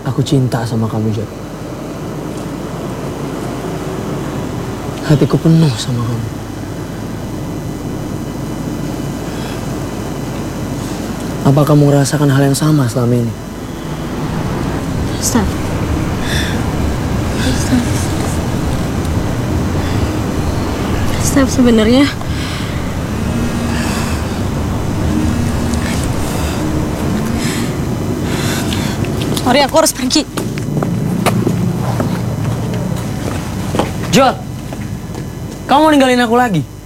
Aku cinta sama kamu, Jod. Hatiku penuh sama kamu. Apa kamu merasakan hal yang sama selama ini? Staf. Staf, sebenarnya sorry, aku harus pergi. Jod, kamu mau ninggalin aku lagi?